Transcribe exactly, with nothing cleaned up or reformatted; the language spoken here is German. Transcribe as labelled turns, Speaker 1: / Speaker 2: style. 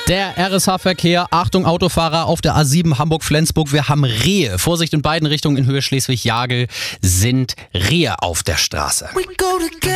Speaker 1: Der R S H-Verkehr, Achtung Autofahrer auf der A sieben Hamburg-Flensburg, wir haben Rehe. Vorsicht in beiden Richtungen in Höhe Schleswig-Jagel sind Rehe auf der Straße.